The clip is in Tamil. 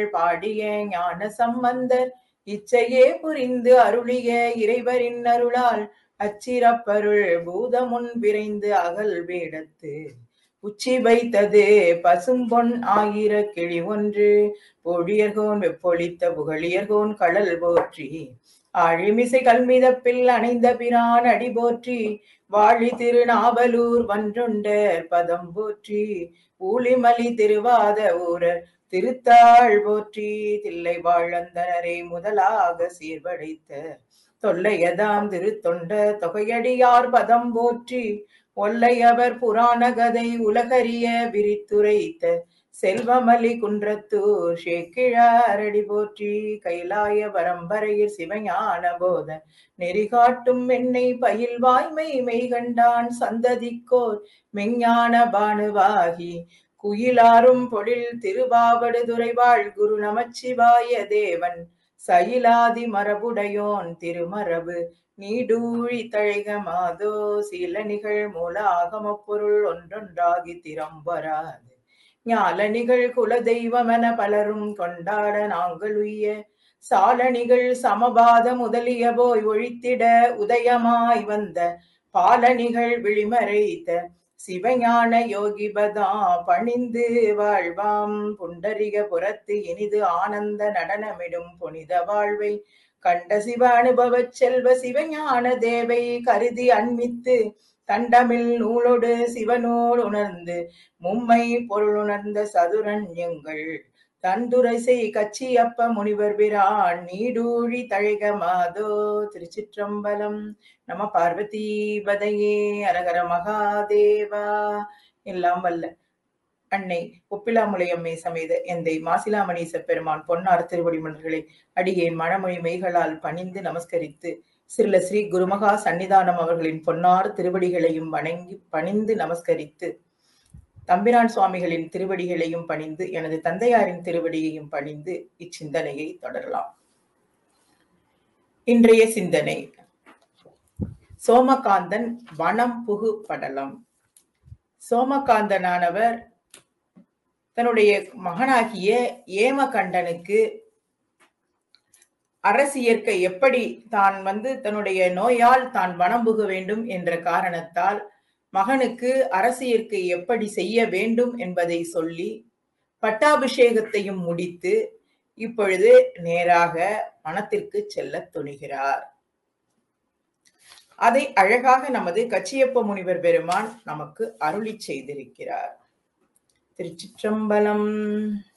பாடிய ஞான சம்பந்தர் இச்சையே புரிந்து அருளிய இறைவரின் அருளால் அச்சிறப்பருள் பூதமுன் விரைந்து அகல் வேடத்து உச்சி வைத்தது பசும்பொன் ஆயிர கிளி ஒன்று பொழியர்கோன் வெப்பொழித்த புகழியர்கோன் கடல் போற்றி ஆழிமிசை கல்மிதப்பில் அணைந்த பிரான் அடி போற்றி வாழி திருநாவலூர் வன்றொண்டர் பதம் போற்றி ஊழிமலி திருவாத ஊரர் திருத்தாள் போற்றி தில்லை வாழந்தனரை முதலாக சீர்படைத்த தொல்லையதாம் திருத்தொண்ட தொகையடியார் பதம் போற்றி ஒல்லையவர் புராண கதை உலகறிய விரித்துரைத்த செல்வமலி குன்றத்தூர் சேக்கிழாரடி போற்றி கைலாய பரம்பரையில் சிவஞான போத நெறிகாட்டும் மென்னை பயில் வாய்மை மெய்கண்டான் சந்ததிக்கோர் மெஞ்ஞான பானுவாகி குயிலாரும் பொழில் திருவாவடுதுறைவாழ் குரு நமச்சிவாய தேவன் சயிலாதி மரபுடையோன் திருமரபு நீடூழி தழைக மாதோ சில நிகழ் மூல ஆகம பொருள் ஒன்றொன்றாகி திறம்பராது ஞாலணிகள் குல தெய்வமென பலரும் கொண்டாட நாங்கள் உய்ய சாலணிகள் சமபாத முதலிய போய் ஒழித்திட உதயமாய் வந்த பாலணிகள் விழிமறைத்த சிவஞான யோகிபதா பணிந்து வாழ்வாம் புண்டரிக புறத்து இனிது ஆனந்த நடனமிடும் புனித வாழ்வை கண்ட சிவ அனுபவ செல்வ சிவஞான தேவை கருதி அண்மித்து தண்டமில் நூலோடு சிவனோடு உணர்ந்து மும்மை பொருளுணர்ந்த சதுரண்யங்கள் தந்துரைசை கச்சியப்ப முனிவர் பிரான் நீடூழி தழைக மாதோ. திருச்சிற்றம்பலம். நம பார்வதி பதையே. அரகர மகாதேவா. எல்லாம் வல்ல அன்னை ஒப்பிலாமுலையம்மை சமேத எந்தை மாசிலாமணீச பெருமான் பொன்னார் திருவடி மலர்களை அடியேன் மனமொழி மெய்களால் பணிந்து நமஸ்கரித்து சிறுல ஸ்ரீ குருமகா சன்னிதானம் அவர்களின் பொன்னார் திருவடிகளையும் வணங்கி பணிந்து நமஸ்கரித்து தம்பிரான் சுவாமிகளின் திருவடிகளையும் பணிந்து எனது தந்தையாரின் திருவடியையும் பணிந்து இச்சிந்தனையை தொடரலாம். இன்றைய சிந்தனை சோமகாந்தன் வனம் புகு படலம். சோமகாந்தனானவர் தன்னுடைய மகனாகிய ஏமகண்டனுக்கு அரசியற்க எப்படி தான் தன்னுடைய நோயால் தான் வனம் புக வேண்டும் என்ற காரணத்தால் மகனுக்கு அரசியற்கை எப்படி செய்ய வேண்டும் என்பதை சொல்லி பட்டாபிஷேகத்தையும் முடித்து இப்பொழுது நேராக வனத்திற்கு செல்ல துணிகிறார். அதை அழகாக நமது கச்சியப்ப முனிவர் பெருமான் நமக்கு அருளி செய்திருக்கிறார். திருச்சிற்றம்பலம்.